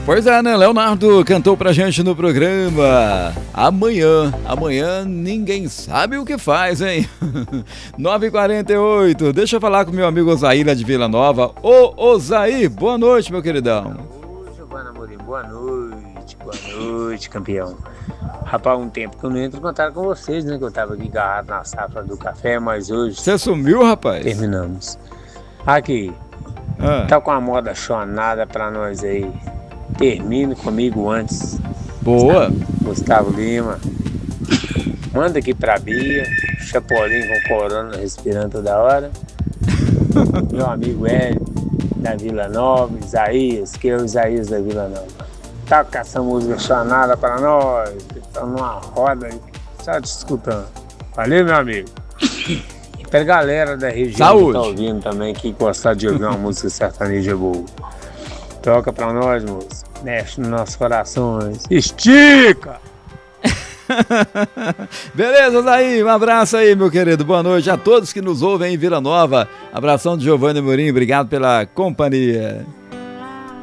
Pois é, né? Leonardo cantou pra gente no programa. Amanhã ninguém sabe o que faz, hein? 9h48. Deixa eu falar com meu amigo Osaí lá de Vila Nova. Ô, Osaí, boa noite, meu queridão. Ô, Giovana Amorim, boa noite, campeão. Rapaz, um tempo que eu não entro em contato com vocês, né? Que eu tava aqui agarrado na safra do café, mas hoje... Você sumiu, rapaz? Terminamos. Aqui, tá com a moda chonada pra nós aí. Termine comigo antes. Boa. Gustavo Lima. Manda aqui pra Bia. Chapolin com corona respirando toda hora. Meu amigo Hélio, da Vila Nova. Isaías, que é o Isaías da Vila Nova. Tá com essa música chonada pra nós. Estamos numa roda aí, só te escutando. Valeu, meu amigo. E pra galera da região Saúde. Que tá ouvindo também, que gostar de ouvir uma música sertaneja boa. Toca pra nós, moço. Mexe nos nossos corações. Estica! Beleza, Zaí, um abraço aí, meu querido. Boa noite a todos que nos ouvem em Vila Nova. Abração de Giovanni Amorim, obrigado pela companhia.